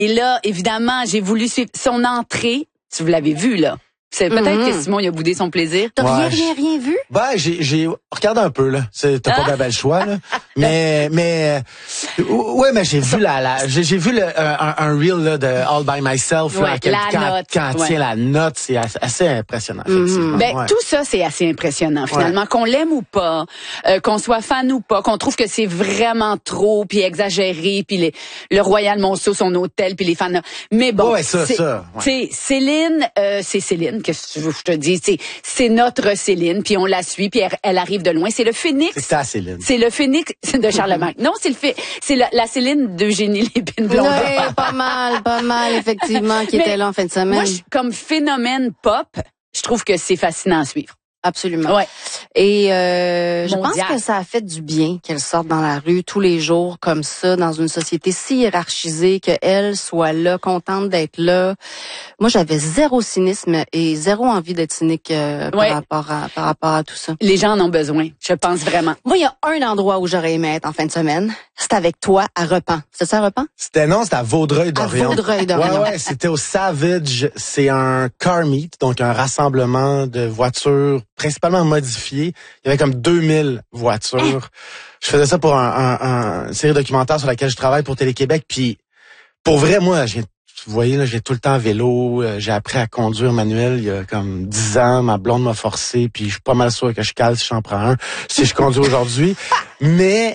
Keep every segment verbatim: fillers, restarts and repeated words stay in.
Et là, évidemment, j'ai voulu suivre son entrée. Si vous l'avez vu, là. C'est peut-être mm-hmm. que Simon, il a boudé son plaisir. T'as ouais, rien, rien, rien vu? Ben, j'ai, j'ai regardé un peu, là. C'est, t'as ah. pas de bel choix, là. Mais, mais, ouais, mais j'ai vu la, la, j'ai, j'ai vu le, un, un reel, là, de All by Myself, ouais, là, quel, la quand, note. quand ouais. tient la note, c'est assez impressionnant, effectivement. Mm-hmm. Ben, ouais. tout ça, c'est assez impressionnant, finalement. Ouais. Qu'on l'aime ou pas, euh, qu'on soit fan ou pas, qu'on trouve que c'est vraiment trop, puis exagéré, puis les, le Royal Monceau, son hôtel, puis les fans. Mais bon. Ouais, ça, c'est, ça. Ouais. C'est Céline, euh, c'est Céline, qu'est-ce que tu veux que je te dise? C'est, c'est notre Céline, puis on la suit, puis elle, elle arrive de loin. C'est le phénix. C'est ta Céline. C'est le phénix de Charlemagne. Non, c'est le fait, c'est la, la Céline d'Eugénie Lépine-Blondin. Oui, pas mal, pas mal, effectivement, qui Mais était là en fin de semaine. Moi, je, comme phénomène pop, je trouve que c'est fascinant à suivre. Absolument. Ouais. Et euh, je pense que ça a fait du bien qu'elle sorte dans la rue tous les jours comme ça, dans une société si hiérarchisée, qu'elle soit là, contente d'être là. Moi, j'avais zéro cynisme et zéro envie d'être cynique euh, ouais. par rapport à par rapport à tout ça. Les gens en ont besoin, je pense vraiment. Moi, il y a un endroit où j'aurais aimé être en fin de semaine. C'était avec toi à Repan. C'était ça, à Repan? C'était non, c'était à Vaudreuil-Dorion. À Vaudreuil-Dorion. Ouais, ouais, c'était au Savage. C'est un car meet, donc un rassemblement de voitures principalement modifiées. Il y avait comme deux mille voitures. Je faisais ça pour un, un, un une série documentaire sur laquelle je travaille pour Télé-Québec. Puis, pour vrai, moi, j'ai, vous voyez, là, j'ai tout le temps vélo. J'ai appris à conduire manuel il y a comme dix ans. Ma blonde m'a forcé. Puis, je suis pas mal sûr que je cale si j'en prends un, si je conduis aujourd'hui. Mais,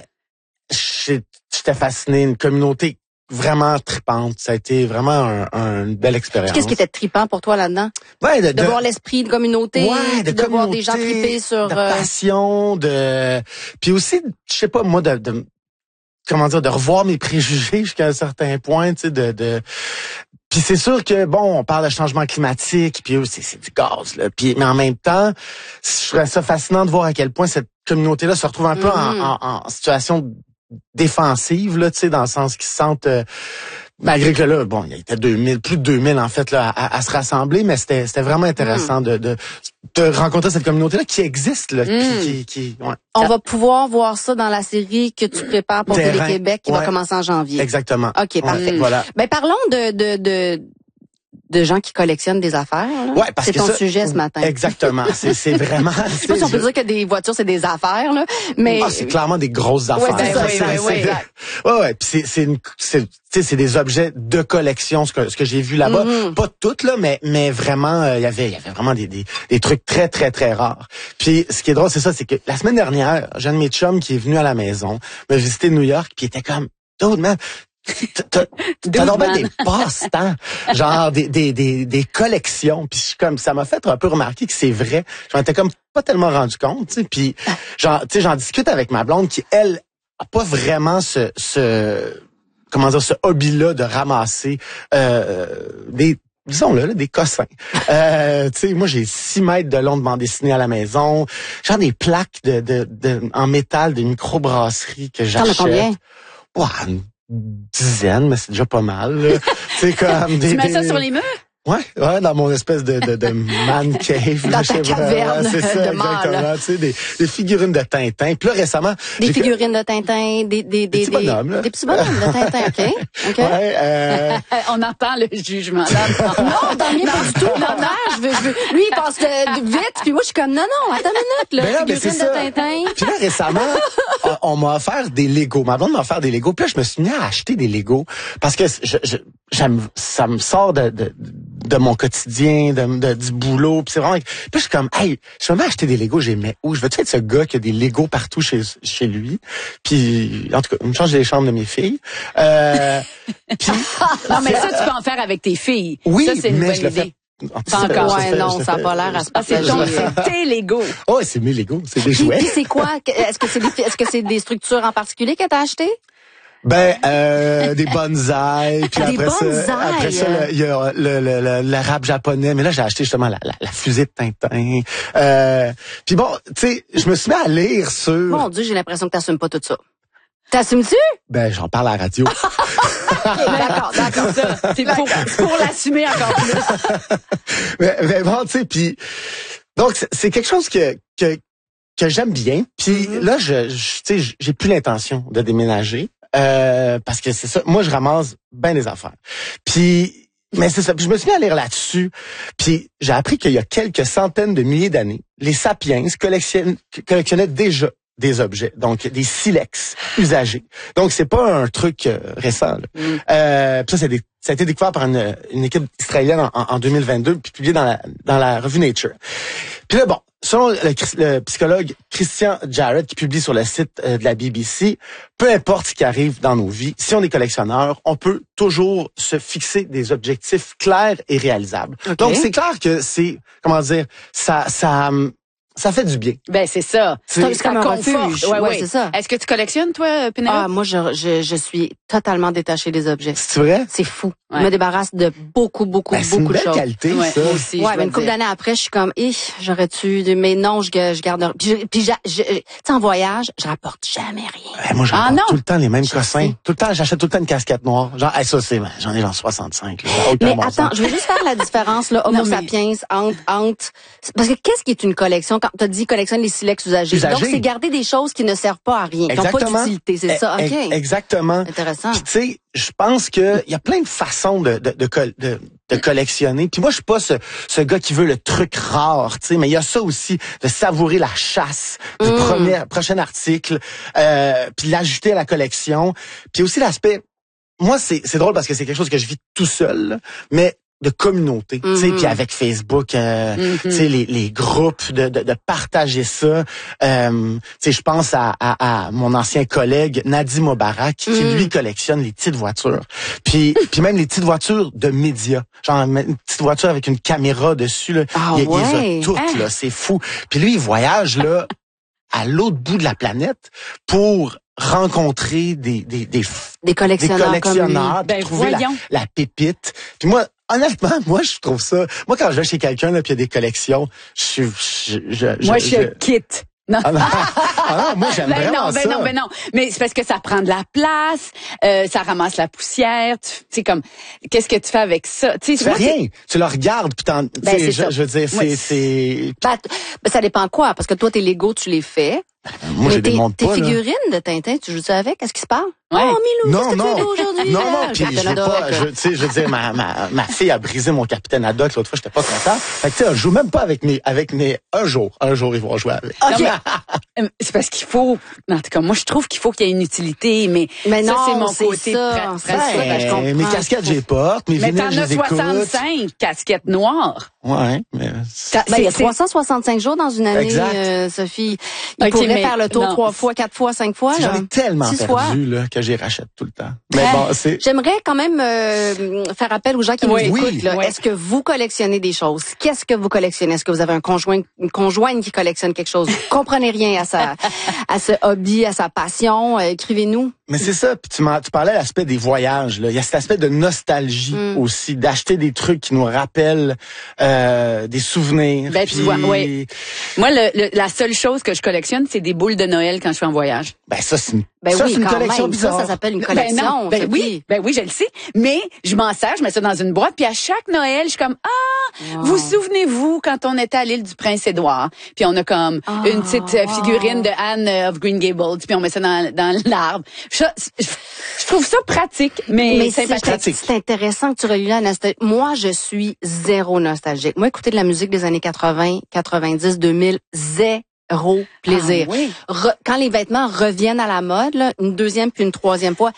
j'étais fasciné. Une communauté vraiment tripante. Ça a été vraiment un, un, une belle expérience. Qu'est-ce qui était trippant pour toi là-dedans? Ouais, de, de, de voir l'esprit de communauté, ouais, de, de voir des gens tripper sur... De passion, de... Puis aussi, je sais pas, moi, de, de... Comment dire, de revoir mes préjugés jusqu'à un certain point, tu sais, de... de... Puis c'est sûr que, bon, on parle de changement climatique, puis c'est, c'est du gaz, là. Puis, mais en même temps, je trouvais ça fascinant de voir à quel point cette communauté-là se retrouve un peu mm-hmm. en, en, en situation défensive, là, tu sais, dans le sens qu'ils se sentent... Euh, malgré que là, bon, il y était deux mille, plus de deux mille en fait là à, à se rassembler, mais c'était c'était vraiment intéressant mm. de, de de rencontrer cette communauté là qui existe là, mm. qui, qui ouais. On va pouvoir voir ça dans la série que tu prépares pour Télé-Québec qui ouais. va commencer en janvier. Exactement. OK, parfait. Ouais, voilà. Ben parlons de de de de gens qui collectionnent des affaires. Là. Ouais, parce c'est que ton ça, sujet ce matin. Exactement. C'est, c'est vraiment. Je sais pas si on peut dire que des voitures c'est des affaires là, mais ah, c'est clairement des grosses affaires. Ouais, ben, c'est, ouais, c'est, ouais, c'est, ouais, ouais. Puis c'est, c'est une, c'est, tu sais, c'est des objets de collection, ce que, ce que j'ai vu là-bas. Mm-hmm. Pas toutes là, mais, mais vraiment, il euh, y avait, il y avait vraiment des, des, des trucs très, très, très rares. Puis ce qui est drôle, c'est ça, c'est que la semaine dernière, j'ai un de mes chums qui est venu à la maison, me visiter New York, puis il était comme, dude, man. T'as, t'as donc bien des passe-temps, genre des, des, des, des collections. Puis comme ça m'a fait un peu remarquer que c'est vrai. J'en étais comme pas tellement rendu compte, tu sais. Puis genre, tu sais, j'en discute avec ma blonde qui elle a pas vraiment ce, ce comment dire, ce hobby-là de ramasser euh, des disons-le, là, des cossins. Euh, tu sais, moi, j'ai six mètres de long de bande dessinée à la maison. Genre des plaques de, de, de en métal de microbrasserie que j'achète. T'en as combien? Ouah, une dizaine, mais c'est déjà pas mal. C'est comme des, tu mets des... ça sur les murs? Ouais, ouais, dans mon espèce de, de, de man cave. Dans là, ta caverne ouais, c'est ça, de mâle. exactement. Tu sais, des, des figurines de Tintin. Puis là, récemment... Des figurines que... de Tintin, des... Des, des, des petits bonhommes, là. Des petits bonhommes de Tintin, OK. OK. Ouais, euh... On entend le jugement, là. Non, dans le mien, pas du tout. Non, non, je veux, je veux... Lui, il passe de, vite, puis moi, je suis comme, non, non, attends une minute, là. Ben là, figurines ben de Tintin. Puis là, récemment, on, on m'a offert des Legos. Ma blonde m'a offert des Legos. Puis là, je me suis mis à acheter des Legos. Parce que je, je, j'aime, ça me sort de... de de mon quotidien, de, de du boulot, puis c'est vraiment... Puis je suis comme, hey, je vais m'acheter des Legos, j'ai mis où? Je veux-tu être ce gars qui a des Legos partout chez chez lui? Puis, en tout cas, il me change les chambres de mes filles. Euh, puis, non, mais ça, tu peux en faire avec tes filles. Oui, ça, c'est une mais bonne je le idée. fais. Pas encore. Ouais, non, ça n'a pas l'air à se passer. C'est ton, c'est tes Legos. Oh, c'est mes Legos, c'est des jouets. Puis c'est quoi? Est-ce que c'est des, est-ce que c'est des structures en particulier que t'as achetées? Ben euh, des bonsaïs, puis des après bonsaïs. ça, après ça, il y a le, le, le, l'arabe japonais. Mais là, j'ai acheté justement la, la, la fusée de Tintin. Euh, puis bon, tu sais, je me suis mis à lire sur. Mon Dieu, j'ai l'impression que t'assumes pas tout ça. T'assumes-tu? Ben, j'en parle à la radio. Okay, d'accord, d'accord. Ça, c'est pour, pour l'assumer encore plus. mais, mais bon, tu sais, puis donc c'est, c'est quelque chose que que que j'aime bien. Puis mm-hmm. là, je, je tu sais, j'ai plus l'intention de déménager. Euh, parce que c'est ça. Moi, je ramasse bien des affaires. Puis, mais c'est ça. Puis je me suis mis à lire là-dessus. Puis j'ai appris qu'il y a quelques centaines de milliers d'années, les sapiens collectionnaient, collectionnaient déjà des objets, donc des silex usagés. Donc c'est pas un truc euh, récent. Là. Mm. Euh, ça, c'est des, ça a été découvert par une, une équipe israélienne en, en deux mille vingt-deux, puis publié dans la, dans la revue Nature. Puis là, bon, selon le, le psychologue Christian Jarrett, qui publie sur le site euh, de la B B C, peu importe ce qui arrive dans nos vies, si on est collectionneur, on peut toujours se fixer des objectifs clairs et réalisables. Okay. Donc c'est clair que c'est, comment dire, ça, ça. Ça fait du bien. Ben c'est ça. C'est, c'est comme un refuge. Ouais, ouais, ouais. c'est ça. Est-ce que tu collectionnes toi, Pénélope? Ah, moi je, je je suis totalement détachée des objets. C'est vrai? C'est fou. Ouais. Je me débarrasse de beaucoup beaucoup ben, beaucoup de choses. C'est une belle qualité ouais, ça. Moi aussi. Ouais, mais une couple d'années après, je suis comme, eh, j'aurais-tu, mais non, je je garde. Puis, puis je, je, tu sais, en voyage, je rapporte jamais rien. Ben, moi, j'apporte ah, tout le temps les mêmes je cossins. sais. Tout le temps, j'achète tout le temps une casquette noire. Genre, hey, ça c'est, j'en ai genre soixante-cinq. Là, mais bon attends, sens. Je vais juste faire la différence là, Homo non, mais... sapiens entre entre parce que qu'est-ce qui est une collection quand t'as dit collectionne les silex usagés. Usagé. Donc c'est garder des choses qui ne servent pas à rien, qui n'ont pas d'utilité, c'est ça. OK. Exactement. Intéressant. Puis tu sais, je pense que il y a plein de façons de de de, de, de collectionner. Puis moi, je suis pas ce ce gars qui veut le truc rare, tu sais, mais il y a ça aussi de savourer la chasse du mm. premier prochain article, euh, puis l'ajouter à la collection. Puis aussi l'aspect, moi c'est c'est drôle parce que c'est quelque chose que je vis tout seul, mais de communauté, mm-hmm. tu sais, puis avec Facebook, euh, mm-hmm. tu sais, les, les groupes, de, de, de partager ça. Euh, tu sais, je pense à, à, à mon ancien collègue Nadim Mobarak, qui mm. lui collectionne les petites voitures, puis puis même les petites voitures de médias, genre une petite voiture avec une caméra dessus là, ah, il, ouais. il les a toutes ah. là, c'est fou. Puis lui, il voyage là à l'autre bout de la planète pour rencontrer des des des, des collectionneurs, des collectionneurs ben, trouver la, la pépite. Puis moi, honnêtement, moi je trouve ça. Moi quand je vais chez quelqu'un là, puis il y a des collections, je suis, je, je, je, moi je, je quitte. Non. Ah non, ah non, moi j'aime ben vraiment non, ben ça. non, ben non. Mais c'est parce que ça prend de la place, euh, ça ramasse la poussière. Tu sais comme, qu'est-ce que tu fais avec ça? Tu fais rien. Tu le regardes puis t'en. Ben, je, je veux dire, c'est, oui. c'est. Ben, ben, ça dépend quoi, parce que toi tes Lego tu les fais. Moi, mais je tes, démonte tes pas, figurines là. De Tintin, tu joues ça avec? Qu'est-ce qui se passe? Ouais. Oh, Milou, non, qu'est-ce que non. tu fais aujourd'hui? Non, non, puis je veux pas, je, tu sais, je veux dire, ma, ma, ma fille a brisé mon Capitaine Haddock l'autre fois, j'étais pas content. Fait que, tu sais, je joue même pas avec mes, avec mes, un jour, un jour, ils vont jouer avec. Okay. Non, c'est parce qu'il faut, en tout cas, moi, je trouve qu'il faut qu'il y ait une utilité, mais, mais ça, non, c'est mon c'est côté ça, pra- c'est ça, ben, je comprends. Mes casquettes, j'ai porte, mes mais vinyles, je les écoute. Mais t'en as soixante-cinq casquettes noires. Ouais, mais... Ben, il y a trois cent soixante-cinq jours dans une année, euh, Sophie. Il okay, pourrait mais, faire le tour non. trois fois, quatre fois, cinq fois. J'en ai tellement Six perdu fois. là, que j'y rachète tout le temps. Mais euh, bon, c'est... J'aimerais quand même euh, faire appel aux gens qui oui, nous écoutent. Oui, là. oui. Est-ce que vous collectionnez des choses? Qu'est-ce que vous collectionnez? Est-ce que vous avez un conjoint, une conjointe qui collectionne quelque chose? Vous comprenez rien à sa, à ce hobby, à sa passion? Euh, écrivez-nous. Mais c'est ça. Puis tu, tu parlais de l'aspect des voyages. Là. Il y a cet aspect de nostalgie mm. aussi, d'acheter des trucs qui nous rappellent euh, des souvenirs. Ben, puis... tu vois, oui. Moi, le, le, la seule chose que je collectionne, c'est des boules de Noël quand je suis en voyage. Ben ça, c'est une, ben ça, oui, c'est une collection même. bizarre. Ça, ça s'appelle une collection. Ben, non, ben oui, ben oui, je le sais. Mais je m'en sers, je mets ça dans une boîte, puis à chaque Noël, je suis comme ah, wow. Vous souvenez-vous quand on était à l'île du Prince-Édouard, puis on a comme oh, une petite wow. figurine de Anne of Green Gables, puis on met ça dans, dans l'arbre. Je, je, je trouve ça pratique, mais, mais c'est pratique. C'est intéressant que tu relis la nostalgie. Moi, je suis zéro nostalgique. Moi, écouter de la musique des années quatre-vingts, quatre-vingt-dix, deux mille, zéro plaisir. Ah, oui. Re, quand les vêtements reviennent à la mode, là, une deuxième puis une troisième fois,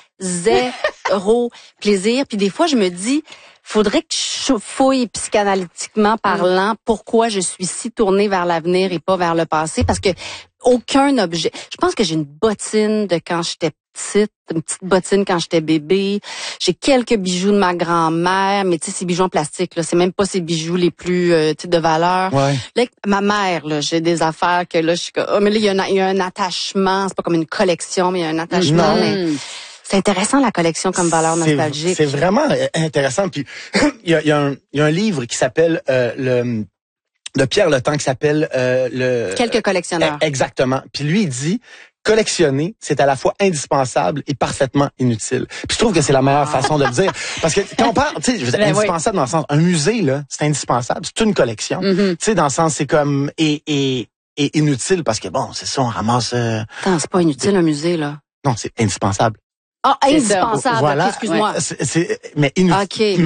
zéro plaisir. Puis des fois, je me dis, faudrait que je fouille psychanalytiquement parlant pourquoi je suis si tournée vers l'avenir et pas vers le passé, parce que aucun objet. Je pense que j'ai une bottine de quand j'étais petite, une petite bottine quand j'étais bébé. J'ai quelques bijoux de ma grand-mère, mais tu sais, ces bijoux en plastique, là, c'est même pas ces bijoux les plus euh, tu sais, de valeur. Ouais. Là, ma mère, là, j'ai des affaires que là, je suis comme, oh, mais là, il y a un, il y a un attachement. C'est pas comme une collection, mais il y a un attachement. Non. Mais c'est intéressant la collection comme valeur nostalgique. C'est vraiment intéressant. Puis il y a, il y a un, il y a un livre qui s'appelle euh, le de Pierre Le Temps qui s'appelle euh, le Quelques collectionneurs. Exactement. Puis lui il dit collectionner, c'est à la fois indispensable et parfaitement inutile. Puis je trouve que c'est la meilleure ah. façon de le dire. Parce que quand on parle, tu sais, je veux dire, ben indispensable oui. dans le sens, un musée, là, c'est indispensable. C'est une collection. Mm-hmm. Tu sais, dans le sens, c'est comme, et, et, et inutile parce que bon, c'est ça, on ramasse, euh, Attends, c'est pas inutile, un musée, là. Non, c'est indispensable. Ah, indispensable. Voilà. Okay, excuse-moi. C'est, c'est, mais, inu- okay.